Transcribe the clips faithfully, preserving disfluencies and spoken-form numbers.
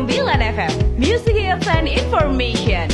sembilan F M, Music Hits and Information.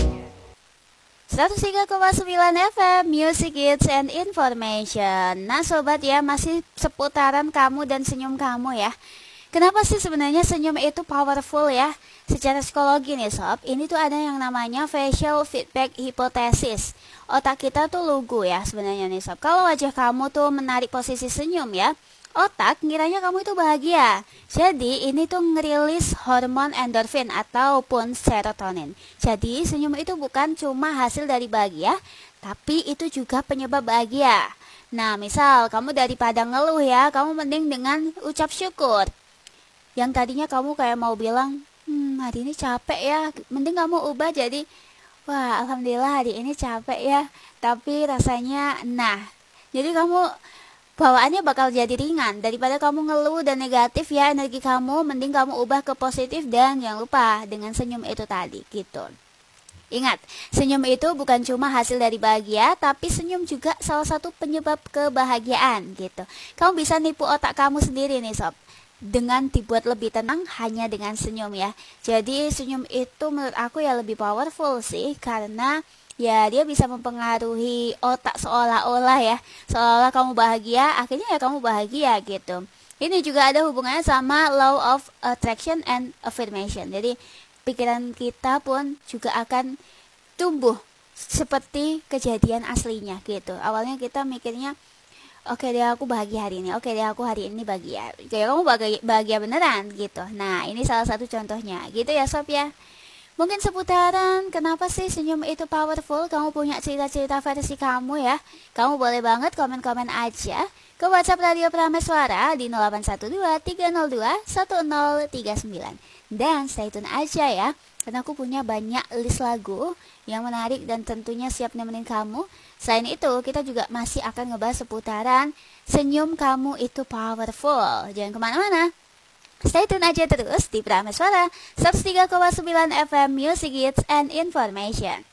seratus tiga koma sembilan F M, Music Hits and Information. Nah sobat ya, masih seputaran kamu dan senyum kamu ya. Kenapa sih sebenarnya senyum itu powerful ya? Secara psikologi nih sob, ini tuh ada yang namanya facial feedback hypothesis. Otak kita tuh lugu ya sebenarnya nih sob. Kalau wajah kamu tuh menarik posisi senyum ya, otak ngiranya kamu itu bahagia. Jadi ini tuh ngerilis hormon endorfin ataupun serotonin. Jadi senyum itu bukan cuma hasil dari bahagia, tapi itu juga penyebab bahagia. Nah misal kamu daripada ngeluh ya, kamu mending dengan ucap syukur. Yang tadinya kamu kayak mau bilang, hmm hari ini capek ya, mending kamu ubah jadi, wah alhamdulillah hari ini capek ya, tapi rasanya, nah jadi kamu bawaannya bakal jadi ringan. Daripada kamu ngeluh dan negatif ya energi kamu, mending kamu ubah ke positif. Dan jangan lupa dengan senyum itu tadi gitu. Ingat, senyum itu bukan cuma hasil dari bahagia, tapi senyum juga salah satu penyebab kebahagiaan gitu. Kamu bisa nipu otak kamu sendiri nih sob, dengan dibuat lebih tenang hanya dengan senyum ya. Jadi senyum itu menurut aku ya lebih powerful sih, karena ya dia bisa mempengaruhi otak seolah-olah ya, seolah-olah kamu bahagia, akhirnya ya kamu bahagia gitu. Ini juga ada hubungannya sama law of attraction and affirmation. Jadi pikiran kita pun juga akan tumbuh seperti kejadian aslinya gitu. Awalnya kita mikirnya, oke deh aku bahagia hari ini, oke deh aku hari ini bahagia, kayak kamu bahagia, bahagia beneran gitu. Nah ini salah satu contohnya gitu ya sob ya. Mungkin seputaran kenapa sih senyum itu powerful, kamu punya cerita-cerita versi kamu ya. Kamu boleh banget komen-komen aja ke WhatsApp Radio Prameswara di nol delapan satu dua tiga nol dua satu nol tiga sembilan. Dan stay tune aja ya, karena aku punya banyak list lagu yang menarik dan tentunya siap nemenin kamu. Selain itu, kita juga masih akan ngebahas seputaran senyum kamu itu powerful. Jangan kemana-mana. Stay tune aja terus di Prameswara seratus tiga koma sembilan F M, Music Hits and Information.